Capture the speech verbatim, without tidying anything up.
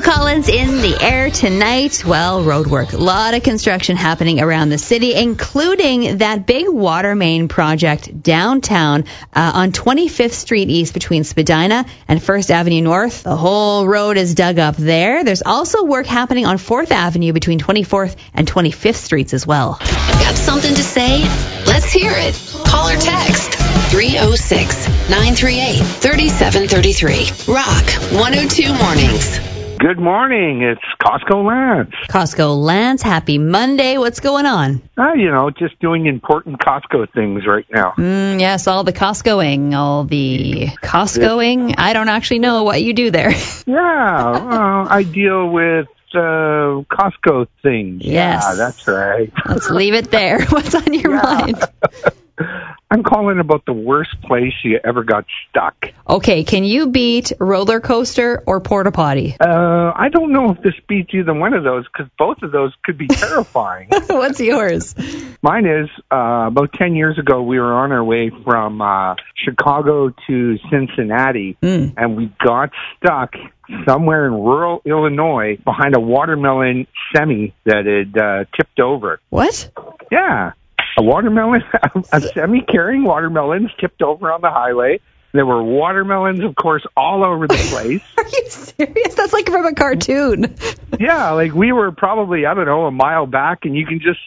Phil Collins in the air tonight. Well, road work. A lot of construction happening around the city, including that big water main project downtown uh, on twenty-fifth Street East between Spadina and First Avenue North. The whole road is dug up there. There's also work happening on fourth Avenue between twenty-fourth and twenty-fifth Streets as well. Got something to say? Let's hear it. Call or text three oh six, nine three eight, three seven three three. Rock one oh two Mornings. Good morning. It's Costco Lance. Costco Lance, happy Monday. What's going on? Uh, you know, just doing important Costco things right now. Mm, yes, all the Costcoing, all the Costcoing. I don't actually know what you do there. Yeah, uh, I deal with uh, Costco things. Yes. Yeah, that's right. Let's leave it there. What's on your Yeah. mind? I'm calling about the worst place you ever got stuck. Okay, can you beat roller coaster or porta potty? Uh, I don't know if this beats either one of those because both of those could be terrifying. What's yours? Mine is, uh, about ten years ago, we were on our way from uh, Chicago to Cincinnati, Mm. and we got stuck somewhere in rural Illinois behind a watermelon semi that had uh, tipped over. What? Yeah. A watermelon, a semi carrying watermelons tipped over on the highway. There were watermelons, of course, all over the place. Are you serious? That's like from a cartoon. Yeah, like we were probably, I don't know, a mile back, and you can just